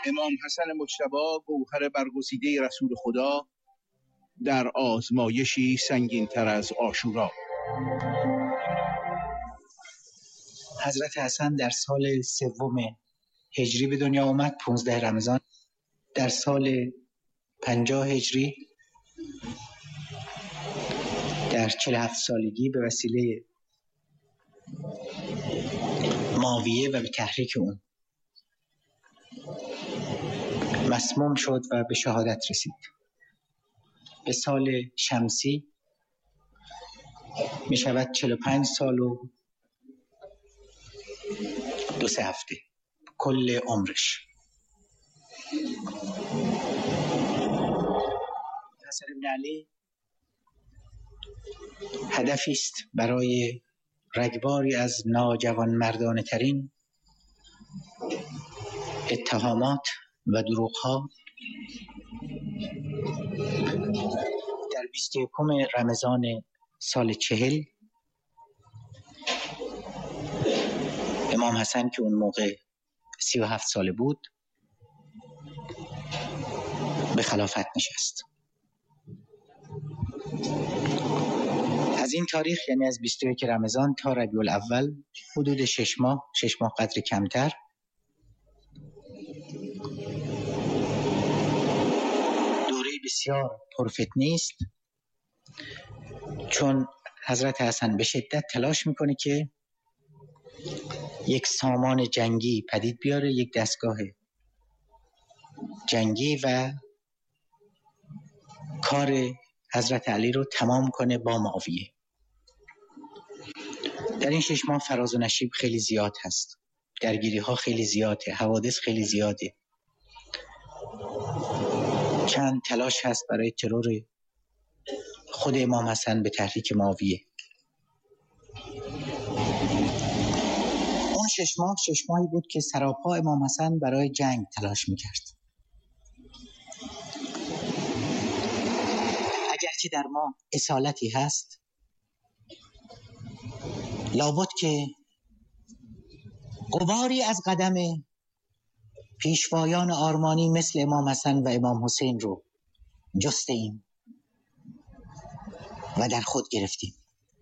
امام حسن مجتبی گوهر برگزیده رسول خدا در آزمایشی سنگین تر از عاشورا. حضرت حسن در سال 3 هجری به دنیا آمد، 15 رمضان. در سال 50 هجری در 47 سالگی به وسیله معاویه و به تحریک اون مسموم شد و به شهادت رسید. به سال شمسی می شود 45 سال و 2-3 هفته کل عمرش. حسن بن علی هدفی است برای رگباری از ناجوانمردانه ترین اتهامات و دروغ‌ها. در 21 رمضان سال 40 امام حسن که اون موقع 37 ساله بود به خلافت نشست. از این تاریخ، یعنی از 21 رمضان تا ربیع الاول، حدود 6 ماه قدر کمتر، دوره بسیار پرفتنی است، چون حضرت حسن به شدت تلاش میکنه که یک سامان جنگی پدید بیاره، یک دستگاه جنگی، و کار حضرت علی رو تمام کنه با معاویه. در این 6 ماه فراز و نشیب خیلی زیاد هست، درگیری ها خیلی زیاده، حوادث خیلی زیاده، چند تلاش هست برای ترور خود امام حسن به تحریک معاویه. اون 6 ماهی بود که سراپا امام حسن برای جنگ تلاش میکرد. اگرچه در ما اصالتی هست، لابد که غباری از قدم پیشوایان آرمانی مثل امام حسن و امام حسین رو جسته ایم و در خود گرفتیم.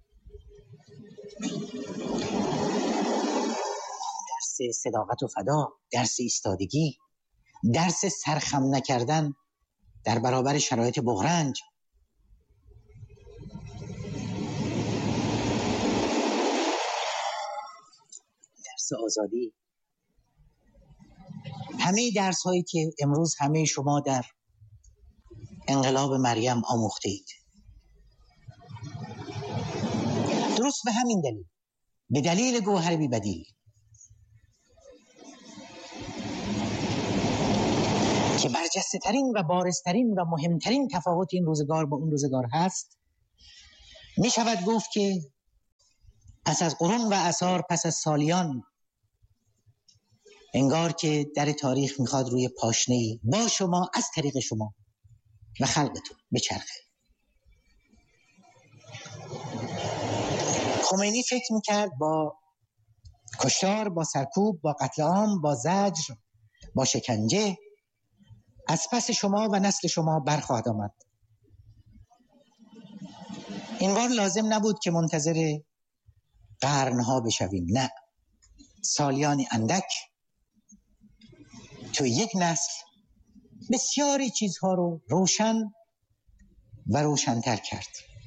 درس صداقت و فدا، درس ایستادگی، درس سرخم نکردن در برابر شرایط بغرنج، درس آزادی، همه درس هایی که امروز همه شما در انقلاب مریم آموخته اید. درست به همین دلیل، به دلیل گوهر بی بدیل که برجسته ترین و بارزترین و مهمترین تفاوت این روزگار با اون روزگار هست، می شود گفت که پس از قرون و اثار، پس از سالیان، انگار که در تاریخ میخواد روی پاشنه‌ای با شما، از طریق شما و خلقتون بچرخه. خمینی فکر میکرد با کشتار، با سرکوب، با قتل عام، با زجر، با شکنجه از پس شما و نسل شما برخواهد آمد. این بار لازم نبود که منتظر قرنها بشویم، نه، سالیانی اندک تو یک نسل بسیاری چیزها رو روشن و روشن‌تر کرد.